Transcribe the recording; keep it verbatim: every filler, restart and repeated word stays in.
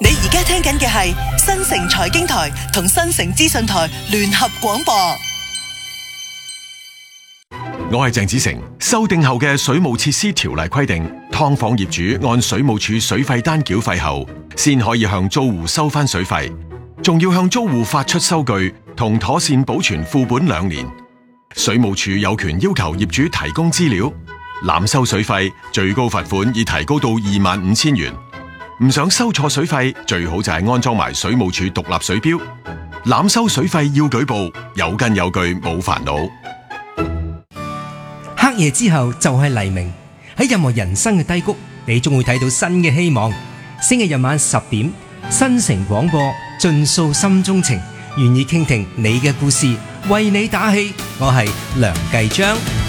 你而家聽緊嘅係新城財經台同新城資訊台聯合廣播。 我係鄭子誠。修訂後嘅水務設施條例規定，劏房業主按水務署水費單繳費後，先可以向租戶收返水費，仲要向租戶發出收據同妥善保存副本兩年。水務署有權要求業主提供資料，濫收水費最高罰款已提高到二萬五千元。唔想收錯水費，最好就係安裝埋水務署獨立水標。濫收水費要舉報，有根有據冇煩惱。 黑夜之後就係黎明，喺任何人生嘅低谷，你終會睇到新嘅希望。星期日晚十點，新城廣播盡訴心中情，願意傾聽你嘅故事，為你打氣。我係梁繼章。